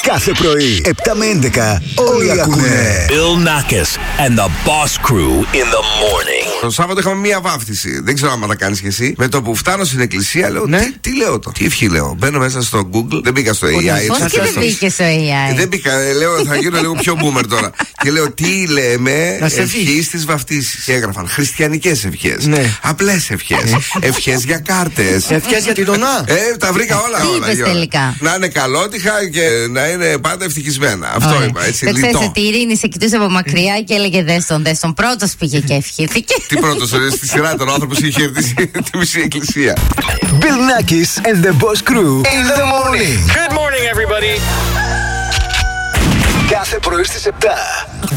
Κάθε πρωί, 7 με 11, όλοι ακούνε. Bill Nackis and the Boss Crew in the morning. Το Σάββατο είχαμε μία βάφτιση. Δεν ξέρω αν τα κάνεις και εσύ. Με το που φτάνω στην εκκλησία, λέω. Ναι. Τι λέω το. Τι ευχή λέω. Μπαίνω μέσα στο Google. Δεν μπήκα στο AI. Πώς και δεν μπήκε στο AI. Δεν μπήκα. Λέω θα γίνω λίγο πιο boomer τώρα. Και λέω τι λέμε ευχή στις βαφτίσεις. Και έγραφαν χριστιανικές ευχές. Ναι. Απλές ευχές. Ευχές για κάρτες. Ευχές για τη Δονά. Τα βρήκα όλα. Τι είπες τελικά? Να είναι καλότυχα και να είναι πάντα ευτυχισμένα. Αυτό είπα. Έτσι. Δεν ξέρεις ότι η Ειρήνη σε κοιτούσε από μακριά και έλεγε δες τον. Πρώτος πήγε και ευχήθηκε. Τι πρώτος, στη σειρά τον άνθρωπο που είχε χαιρετήσει τη μισή εκκλησία. Bill Nackis and the Boss Crew in the morning. Good morning, everybody. Κάθε πρωί στις 7.